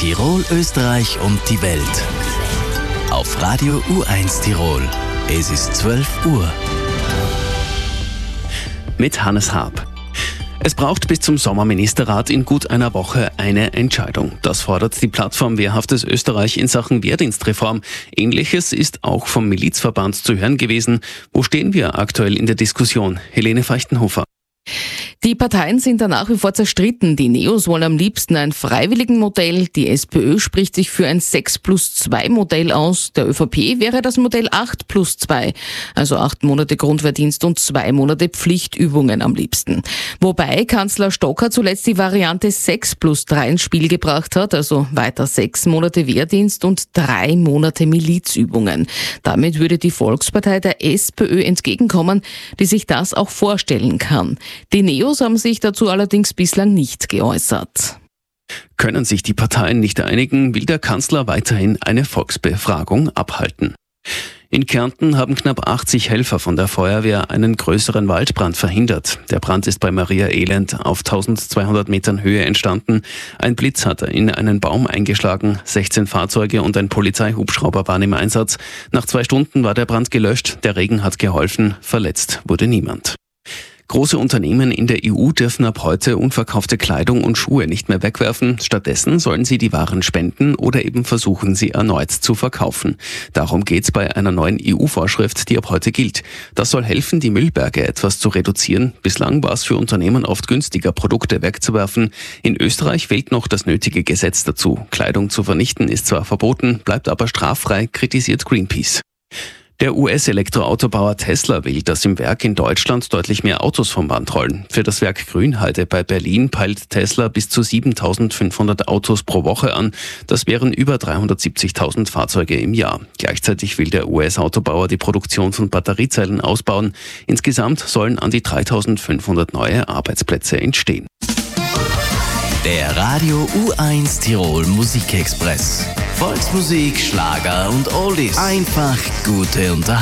Tirol, Österreich und die Welt. Auf Radio U1 Tirol. Es ist 12 Uhr. Mit Hannes Haab. Es braucht bis zum Sommerministerrat in gut einer Woche eine Entscheidung. Das fordert die Plattform Wehrhaftes Österreich in Sachen Wehrdienstreform. Ähnliches ist auch vom Milizverband zu hören gewesen. Wo stehen wir aktuell in der Diskussion? Helene Feuchtenhofer. Die Parteien sind da nach wie vor zerstritten. Die Neos wollen am liebsten ein Freiwilligenmodell. Die SPÖ spricht sich für ein 6+2-Modell aus. Der ÖVP wäre das Modell 8+2, also 8 Monate Grundwehrdienst und 2 Monate Pflichtübungen am liebsten. Wobei Kanzler Stocker zuletzt die Variante 6+3 ins Spiel gebracht hat, also weiter 6 Monate Wehrdienst und 3 Monate Milizübungen. Damit würde die Volkspartei der SPÖ entgegenkommen, die sich das auch vorstellen kann. Die Neos haben sich dazu allerdings bislang nicht geäußert. Können sich die Parteien nicht einigen, will der Kanzler weiterhin eine Volksbefragung abhalten. In Kärnten haben knapp 80 Helfer von der Feuerwehr einen größeren Waldbrand verhindert. Der Brand ist bei Maria Elend auf 1200 Metern Höhe entstanden. Ein Blitz hat in einen Baum eingeschlagen. 16 Fahrzeuge und ein Polizeihubschrauber waren im Einsatz. Nach 2 Stunden war der Brand gelöscht. Der Regen hat geholfen. Verletzt wurde niemand. Große Unternehmen in der EU dürfen ab heute unverkaufte Kleidung und Schuhe nicht mehr wegwerfen. Stattdessen sollen sie die Waren spenden oder eben versuchen, sie erneut zu verkaufen. Darum geht's bei einer neuen EU-Vorschrift, die ab heute gilt. Das soll helfen, die Müllberge etwas zu reduzieren. Bislang war es für Unternehmen oft günstiger, Produkte wegzuwerfen. In Österreich fehlt noch das nötige Gesetz dazu. Kleidung zu vernichten ist zwar verboten, bleibt aber straffrei, kritisiert Greenpeace. Der US-Elektroautobauer Tesla will, dass im Werk in Deutschland deutlich mehr Autos vom Band rollen. Für das Werk Grünheide bei Berlin peilt Tesla bis zu 7.500 Autos pro Woche an. Das wären über 370.000 Fahrzeuge im Jahr. Gleichzeitig will der US-Autobauer die Produktion von Batteriezellen ausbauen. Insgesamt sollen an die 3.500 neue Arbeitsplätze entstehen. Der Radio U1 Tirol Musikexpress. Volksmusik, Schlager und Oldies. Einfach gute Unterhaltung.